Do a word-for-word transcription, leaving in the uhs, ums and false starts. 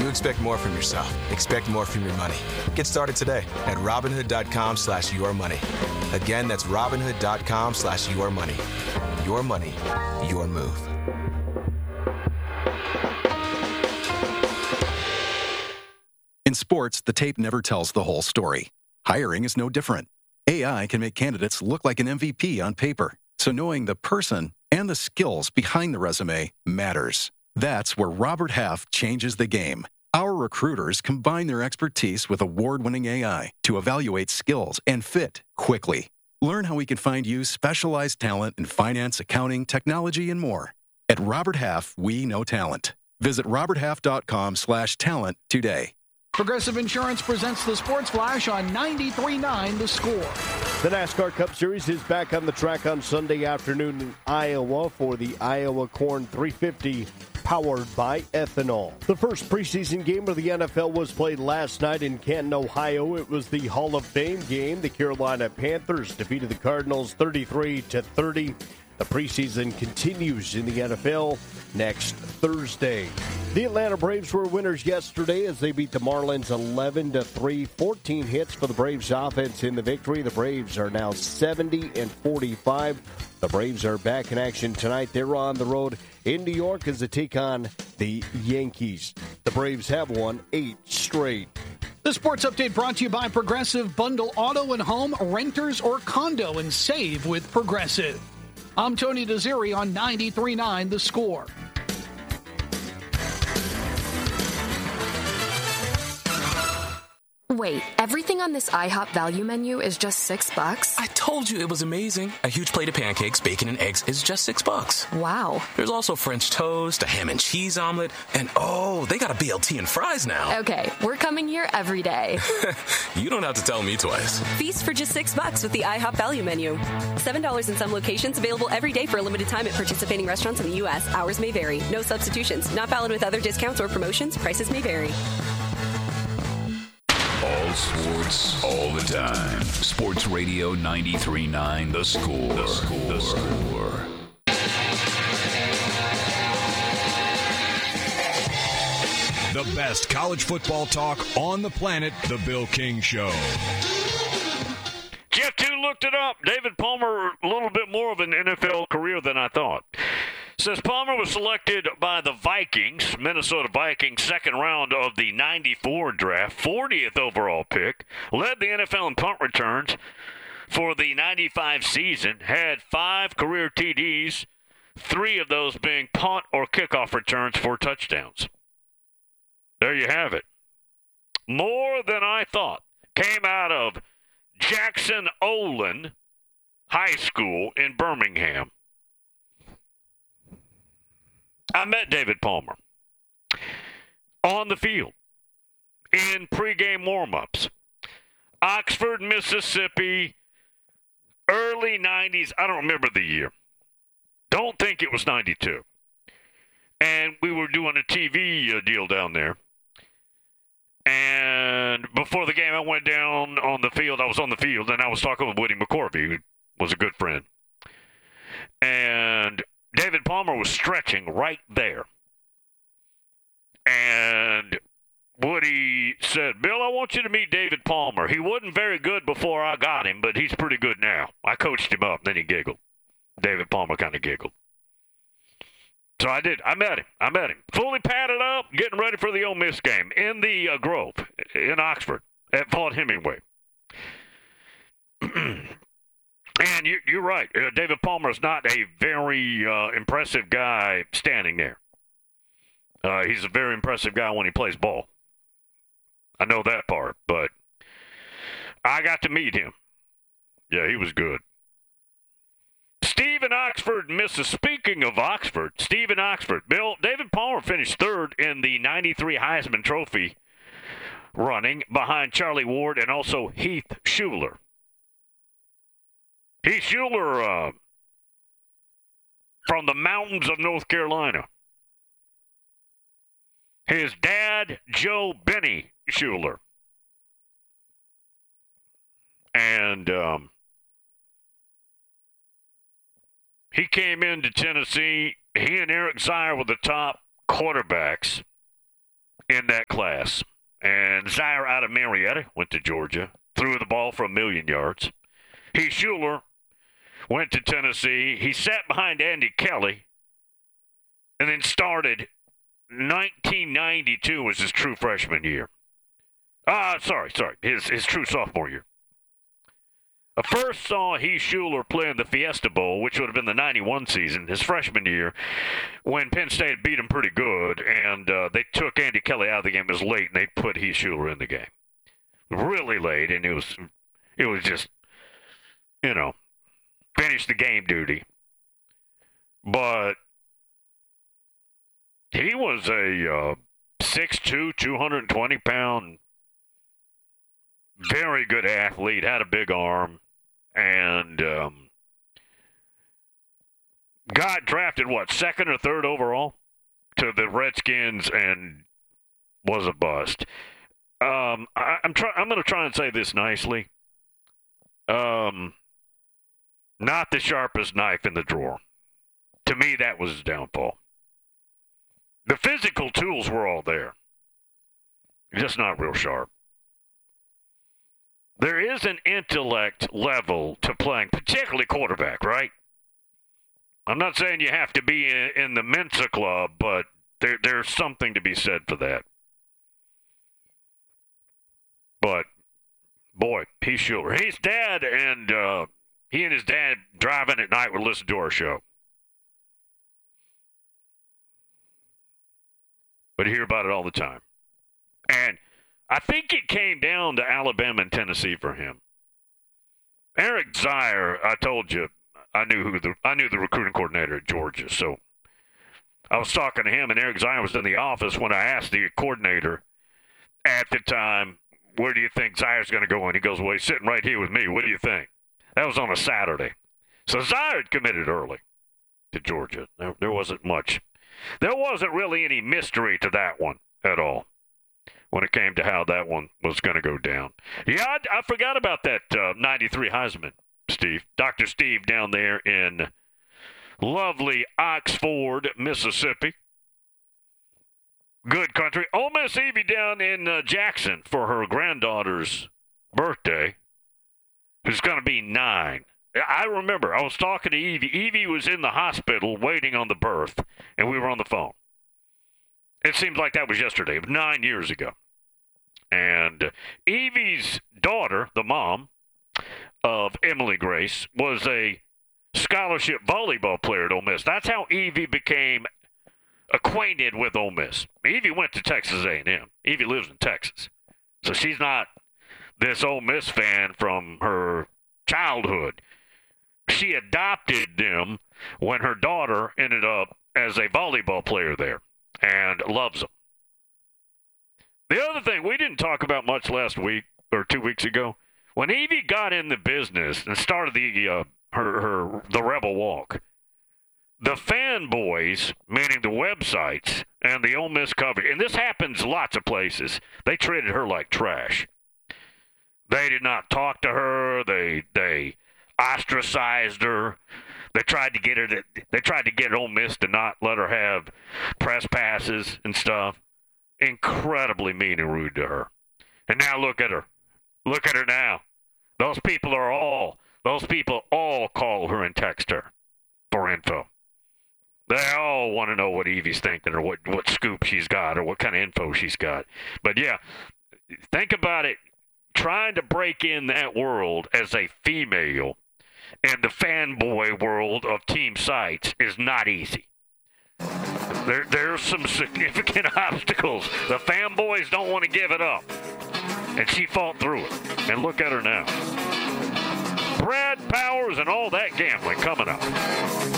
you expect more from yourself. Expect more from your money. Get started today at Robinhood.com slash your money. Again, that's Robinhood.com slash your money. Your money, your move. In sports, the tape never tells the whole story. Hiring is no different. A I can make candidates look like an M V P on paper, so knowing the person and the skills behind the resume matters. That's where Robert Half changes the game. Our recruiters combine their expertise with award-winning A I to evaluate skills and fit quickly. Learn how we can find you specialized talent in finance, accounting, technology, and more. At Robert Half, we know talent. Visit roberthalf.com slash talent today. Progressive Insurance presents the Sports Flash on ninety-three point nine The Score. The NASCAR Cup Series is back on the track on Sunday afternoon in Iowa for the Iowa Corn three fifty, powered by ethanol. The first preseason game of the N F L was played last night in Canton, Ohio. It was the Hall of Fame game. The Carolina Panthers defeated the Cardinals thirty-three to thirty. The preseason continues in the N F L next Thursday. The Atlanta Braves were winners yesterday as they beat the Marlins eleven to three. fourteen hits for the Braves offense in the victory. The Braves are now seventy and forty-five. The Braves are back in action tonight. They're on the road in New York as they take on the Yankees. The Braves have won eight straight. The Sports Update brought to you by Progressive. Bundle auto and home, renters, or condo and save with Progressive. I'm Tony Desiri on ninety-three point nine The Score. Wait, everything on this IHOP value menu is just six bucks? I told you it was amazing. A huge plate of pancakes, bacon, and eggs is just six bucks. Wow. There's also French toast, a ham and cheese omelet, and oh, they got a B L T and fries now. Okay, we're coming here every day. You don't have to tell me twice. Feast for just six bucks with the IHOP value menu. Seven dollars in some locations, available every day for a limited time at participating restaurants in the U S. Hours may vary. No substitutions. Not valid with other discounts or promotions. Prices may vary. All sports, all the time. Sports Radio ninety-three point nine The Score. The Score. The Score. The best college football talk on the planet, The Bill King Show. Jeff two looked it up. David Palmer, a little bit more of an N F L career than I thought. Says Palmer was selected by the Vikings, Minnesota Vikings, second round of the ninety-four draft, fortieth overall pick, led the N F L in punt returns for the ninety-five season, had five career T Ds, three of those being punt or kickoff returns for touchdowns. There you have it. More than I thought came out of Jackson Olin High School in Birmingham. I met David Palmer on the field in pregame warm-ups. Oxford, Mississippi, early nineties. I don't remember the year. Don't think it was ninety-two. And we were doing a T V deal down there. And before the game, I went down on the field. I was on the field, and I was talking with Woody McCorvey, who was a good friend. And David Palmer was stretching right there. And Woody said, Bill, I want you to meet David Palmer. He wasn't very good before I got him, but he's pretty good now. I coached him up. Then he giggled. David Palmer kind of giggled. So I did. I met him. I met him. Fully padded up, getting ready for the Ole Miss game in the uh, Grove in Oxford at Vaught Hemingway. And you, you're right. Uh, David Palmer is not a very uh, impressive guy standing there. Uh, he's a very impressive guy when he plays ball. I know that part, but I got to meet him. Yeah, he was good. Steve in Oxford, Mississippi. Speaking of Oxford, Steve in Oxford. Bill, David Palmer finished third in the ninety-three Heisman Trophy running behind Charlie Ward and also Heath Shuler. Heath Shuler uh, from the mountains of North Carolina. His dad, Joe Benny Shuler. And um, he came into Tennessee. He and Eric Zier were the top quarterbacks in that class. And Zaire out of Marietta went to Georgia, threw the ball for a million yards. Heath Shuler went to Tennessee. He sat behind Andy Kelly and then started. nineteen ninety-two was his true freshman year. Ah, uh, sorry, sorry, his his true sophomore year. I first saw Heath Shuler play in the Fiesta Bowl, which would have been the ninety-one season, his freshman year, when Penn State beat him pretty good, and uh, they took Andy Kelly out of the game. It was late, and they put Heath Shuler in the game. Really late, and it was it was just, you know, finish the game duty. But he was a uh, six two, two hundred twenty pound, very good athlete, had a big arm, and um, got drafted, what, second or third overall to the Redskins and was a bust. Um, I, I'm try, I'm going to try and say this nicely. Um, not the sharpest knife in the drawer. To me, that was his downfall. The physical tools were all there. Just not real sharp. There is an intellect level to playing, particularly quarterback, right? I'm not saying you have to be in, in the Mensa Club, but there, there's something to be said for that. But, boy, Heath Shuler. His dad and uh, he and his dad driving at night would listen to our show. But hear about it all the time. And I think it came down to Alabama and Tennessee for him. Eric Zaire, I told you, I knew who the I knew the recruiting coordinator at Georgia. So I was talking to him, and Eric Zaire was in the office when I asked the coordinator at the time, where do you think Zaire's going to go? And he goes, well, he's sitting right here with me. What do you think? That was on a Saturday. So Zaire had committed early to Georgia. There, there wasn't much. There wasn't really any mystery to that one at all when it came to how that one was going to go down. Yeah, I, I forgot about that uh, ninety-three Heisman, Steve. Doctor Steve down there in lovely Oxford, Mississippi. Good country. Ole Miss Evie down in uh, Jackson for her granddaughter's birthday, who's going to be nine. I remember, I was talking to Evie. Evie was in the hospital waiting on the birth, and we were on the phone. It seems like that was yesterday, nine years ago. And Evie's daughter, the mom of Emily Grace, was a scholarship volleyball player at Ole Miss. That's how Evie became acquainted with Ole Miss. Evie went to Texas A and M. Evie lives in Texas. So she's not this Ole Miss fan from her childhood. She adopted them when her daughter ended up as a volleyball player there and loves them. The other thing we didn't talk about much last week or two weeks ago, when Evie got in the business and started the uh, her her the Rebel Walk, the fanboys, meaning the websites and the Ole Miss coverage, and this happens lots of places, they treated her like trash. They did not talk to her. They they ostracized her. They tried to get her to, they tried to get Ole Miss to not let her have press passes and stuff. Incredibly mean and rude to her. And now look at her. Look at her now. Those people are all, those people all call her and text her for info. They all want to know what Evie's thinking or what, what scoop she's got or what kind of info she's got. But yeah, think about it. Trying to break in that world as a female in the fanboy world of team sites is not easy. There, there's some significant obstacles. The fanboys don't want to give it up. And she fought through it. And look at her now. Brad Powers and all that gambling coming up.